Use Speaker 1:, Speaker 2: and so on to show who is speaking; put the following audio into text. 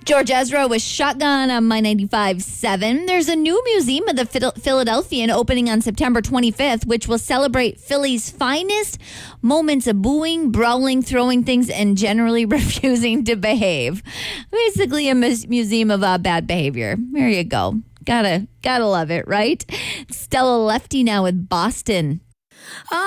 Speaker 1: George Ezra with Shotgun on My 95.7. There's a new museum of the Philadelphian opening on September 25th, which will celebrate Philly's finest moments of booing, brawling, throwing things, and generally refusing to behave. Basically a museum of bad behavior. There you go. Gotta love it, right? Stella Lefty now with Boston.